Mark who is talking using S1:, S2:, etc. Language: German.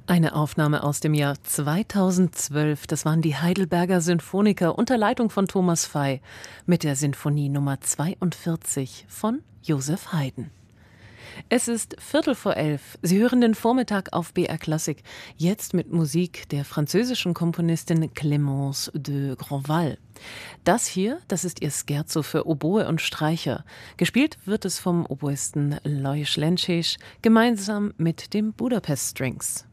S1: Eine Aufnahme aus dem Jahr 2012. Das waren die Heidelberger Sinfoniker unter Leitung von Thomas Vey mit der Sinfonie Nummer 42 von Joseph Haydn. Es ist 11:15. Sie hören den Vormittag auf BR Klassik. Jetzt mit Musik der französischen Komponistin Clémence de Grandval. Das hier, das ist ihr Scherzo für Oboe und Streicher. Gespielt wird es vom Oboisten Lajos Lencsés gemeinsam mit dem Budapest Strings.